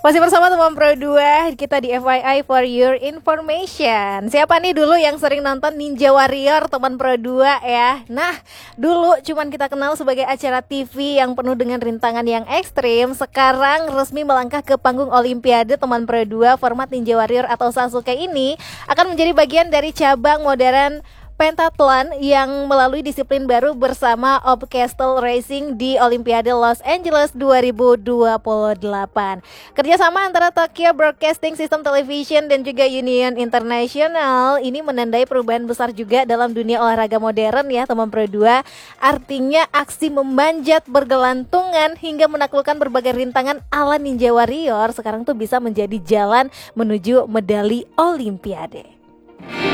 Masih bersama teman Pro 2 kita di FYI for your information. Siapa nih dulu yang sering nonton Ninja Warrior teman Pro 2 ya? Nah, dulu cuman kita kenal sebagai acara TV yang penuh dengan rintangan yang ekstrim. Sekarang resmi melangkah ke panggung Olimpiade teman Pro 2. Format Ninja Warrior atau Sasuke ini akan menjadi bagian dari cabang modern pentathlon yang melalui disiplin baru bersama Obstacle Racing di Olimpiade Los Angeles 2028. Kerjasama antara Tokyo Broadcasting System Television dan juga Union International ini menandai perubahan besar juga dalam dunia olahraga modern ya teman Pro 2. Artinya aksi memanjat bergelantungan hingga menaklukkan berbagai rintangan ala Ninja Warrior sekarang tuh bisa menjadi jalan menuju medali Olimpiade.